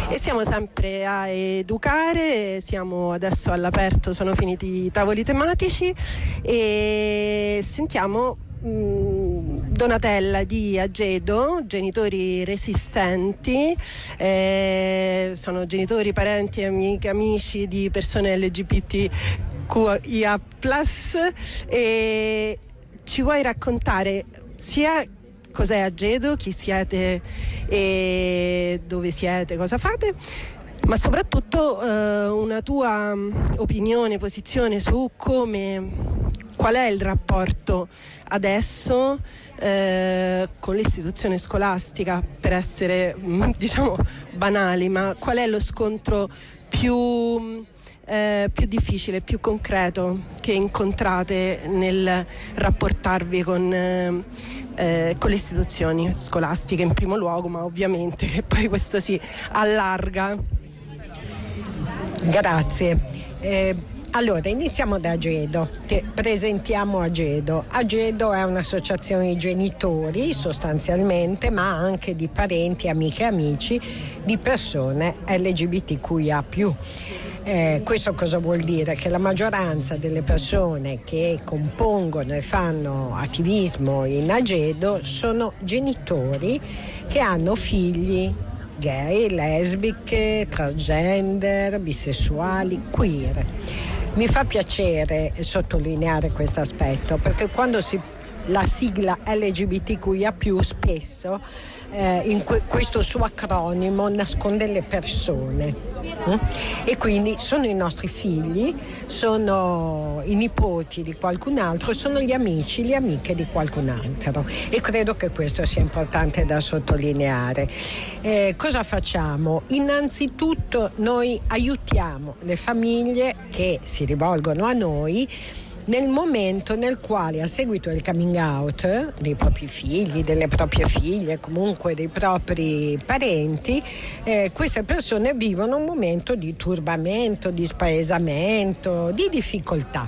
E siamo sempre a educare, siamo adesso all'aperto, sono finiti i tavoli tematici e sentiamo Donatella di Agedo, genitori resistenti, sono genitori, parenti, amici di persone LGBTQIA+, e ci vuoi raccontare sia cos'è Agedo, chi siete e dove siete, cosa fate, ma soprattutto una tua opinione, posizione su qual è il rapporto adesso con l'istituzione scolastica, per essere diciamo banali, ma qual è lo scontro più difficile, più concreto che incontrate nel rapportarvi con le istituzioni scolastiche in primo luogo, ma ovviamente che poi questo si allarga. Grazie. Allora, iniziamo da Agedo, presentiamo Agedo. Agedo è un'associazione di genitori sostanzialmente, ma anche di parenti, amiche e amici di persone LGBTQIA+. Questo cosa vuol dire? Che la maggioranza delle persone che compongono e fanno attivismo in Agedo sono genitori che hanno figli gay, lesbiche, transgender, bisessuali, queer. Mi fa piacere sottolineare questo aspetto, perché quando la sigla LGBTQIA+, spesso in questo suo acronimo nasconde le persone, e quindi sono i nostri figli, sono i nipoti di qualcun altro, sono gli amici, le amiche di qualcun altro, e credo che questo sia importante da sottolineare. Cosa facciamo? Innanzitutto noi aiutiamo le famiglie che si rivolgono a noi nel momento nel quale, a seguito del coming out dei propri figli, delle proprie figlie, comunque dei propri parenti, queste persone vivono un momento di turbamento, di spaesamento, di difficoltà.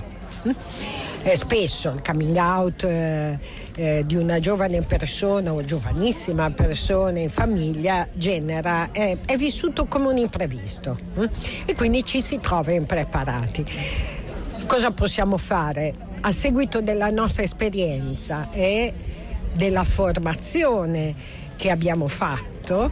Spesso il coming out di una giovane persona o giovanissima persona in famiglia è vissuto come un imprevisto, e quindi ci si trova impreparati. Cosa possiamo fare? A seguito della nostra esperienza e della formazione che abbiamo fatto,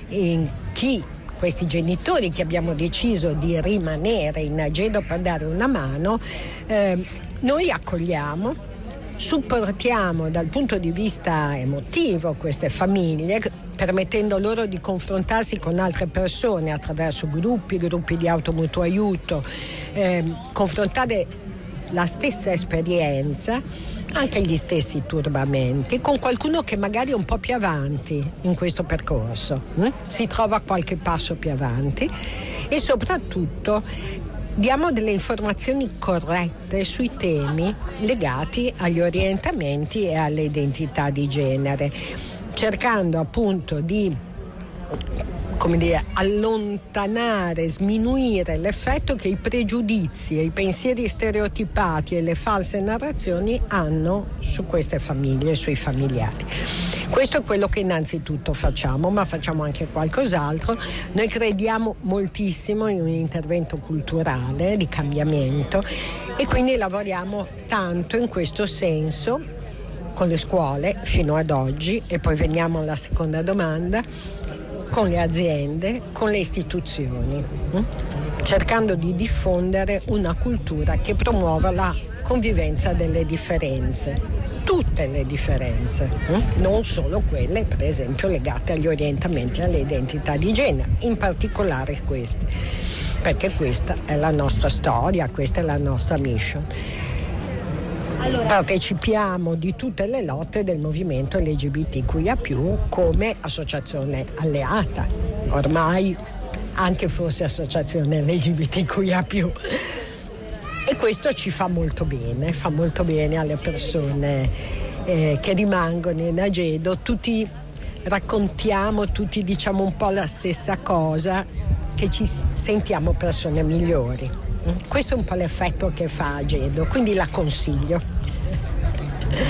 questi genitori che abbiamo deciso di rimanere in Agedo per dare una mano, noi accogliamo, supportiamo dal punto di vista emotivo queste famiglie, permettendo loro di confrontarsi con altre persone attraverso gruppi di automutuo aiuto, confrontare la stessa esperienza, anche gli stessi turbamenti, con qualcuno che magari è un po' più avanti in questo percorso, si trova qualche passo più avanti, e soprattutto diamo delle informazioni corrette sui temi legati agli orientamenti e alle identità di genere, cercando appunto di allontanare, sminuire l'effetto che i pregiudizi e i pensieri stereotipati e le false narrazioni hanno su queste famiglie, sui familiari. Questo è quello che innanzitutto facciamo, ma facciamo anche qualcos'altro. Noi crediamo moltissimo in un intervento culturale di cambiamento, e quindi lavoriamo tanto in questo senso con le scuole fino ad oggi, e poi veniamo alla seconda domanda, con le aziende, con le istituzioni, cercando di diffondere una cultura che promuova la convivenza delle differenze, tutte le differenze, non solo quelle per esempio legate agli orientamenti e alle identità di genere, in particolare queste, perché questa è la nostra storia, questa è la nostra mission. Partecipiamo di tutte le lotte del movimento LGBTQIA+, come associazione alleata, ormai anche forse associazione LGBTQIA+, e questo ci fa molto bene alle persone che rimangono in Agedo. Tutti raccontiamo, tutti diciamo un po' la stessa cosa, che ci sentiamo persone migliori. Questo è un po' l'effetto che fa Agedo, quindi la consiglio.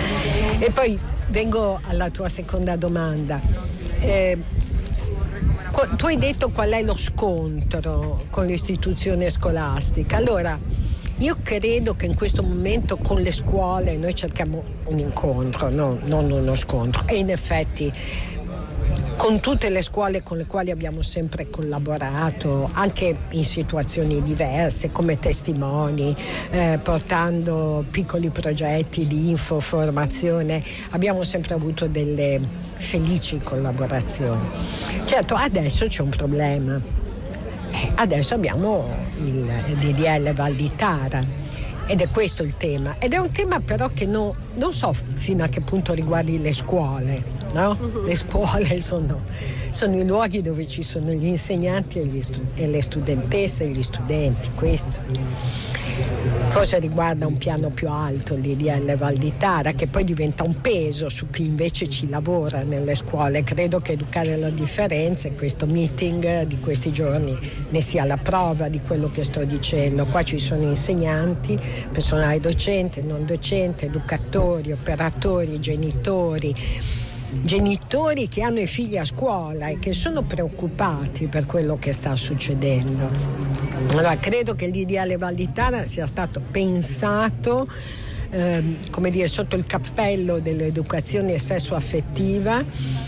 E poi vengo alla tua seconda domanda. Tu hai detto qual è lo scontro con l'istituzione scolastica. Allora, io credo che in questo momento con le scuole noi cerchiamo un incontro, no? Non uno scontro. E in effetti con tutte le scuole con le quali abbiamo sempre collaborato, anche in situazioni diverse, come testimoni, portando piccoli progetti di infoformazione, abbiamo sempre avuto delle felici collaborazioni. Certo, adesso c'è un problema. Adesso abbiamo il DDL Val di Tara. Ed è questo il tema. Ed è un tema però che non so fino a che punto riguardi le scuole, no? Le scuole sono i luoghi dove ci sono gli insegnanti e le studentesse e gli studenti, questo. Forse riguarda un piano più alto l'IDL Val di Tara, che poi diventa un peso su chi invece ci lavora nelle scuole. Credo che educare la differenza, questo meeting di questi giorni, ne sia la prova di quello che sto dicendo. Qua ci sono insegnanti, personale docente, non docente, educatori, operatori, genitori che hanno i figli a scuola e che sono preoccupati per quello che sta succedendo. Allora, credo che l'IDL Val di Tara sia stato pensato sotto il cappello dell'educazione sessuaffettiva,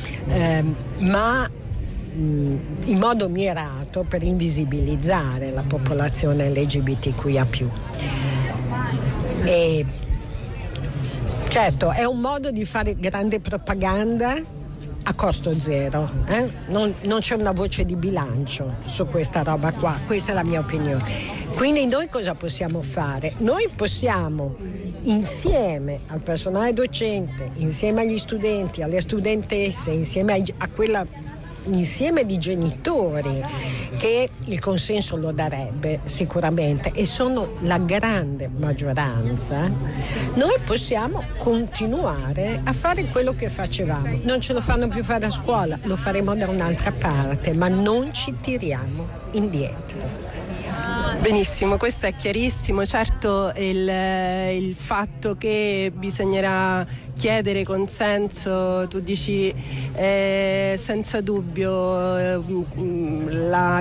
ma in modo mirato per invisibilizzare la popolazione LGBTQIA+. E certo, è un modo di fare grande propaganda a costo zero. Non c'è una voce di bilancio su questa roba qua, questa è la mia opinione. Quindi noi cosa possiamo fare? Noi possiamo, insieme al personale docente, insieme agli studenti, alle studentesse, insieme a quella insieme di genitori che il consenso lo darebbe sicuramente e sono la grande maggioranza, noi possiamo continuare a fare quello che facevamo. Non ce lo fanno più fare a scuola, lo faremo da un'altra parte, ma non ci tiriamo indietro. Benissimo, questo è chiarissimo. Certo, il fatto che bisognerà chiedere consenso, tu dici senza dubbio la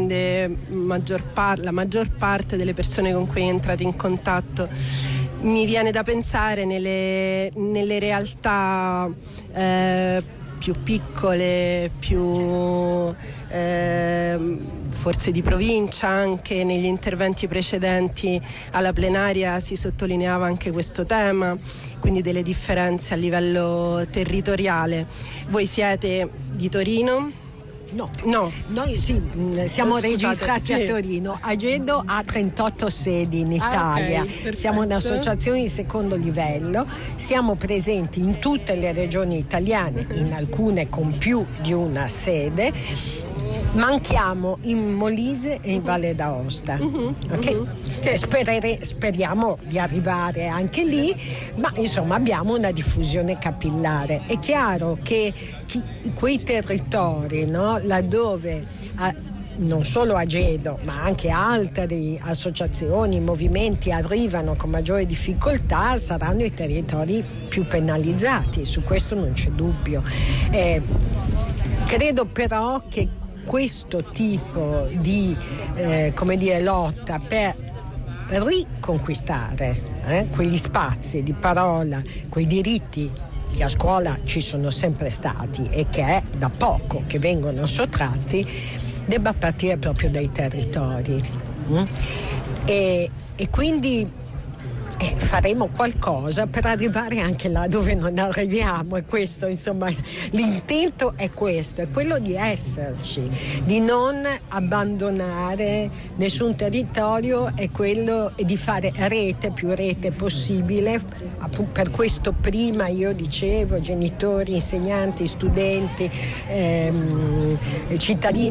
maggior parte delle persone con cui entrate in contatto, mi viene da pensare nelle realtà più piccole, più forse di provincia. Anche negli interventi precedenti alla plenaria si sottolineava anche questo tema, quindi delle differenze a livello territoriale. Voi siete di Torino? No, noi sì, siamo registrati a Torino. Agedo ha 38 sedi in Italia, okay, siamo un'associazione di secondo livello, siamo presenti in tutte le regioni italiane, in alcune con più di una sede. Manchiamo in Molise e in Valle d'Aosta, okay? Speriamo di arrivare anche lì, ma insomma abbiamo una diffusione capillare. È chiaro che quei territori, no, laddove non solo Agedo ma anche altre associazioni, movimenti arrivano con maggiore difficoltà, saranno i territori più penalizzati, su questo non c'è dubbio. Credo però che questo tipo di lotta per riconquistare quegli spazi di parola, quei diritti che a scuola ci sono sempre stati e che è da poco che vengono sottratti, debba partire proprio dai territori. E quindi faremo qualcosa per arrivare anche là dove non arriviamo, e questo, insomma, l'intento è questo, è quello di esserci, di non abbandonare nessun territorio, è quello di fare più rete possibile. Per questo prima io dicevo genitori, insegnanti, studenti, cittadini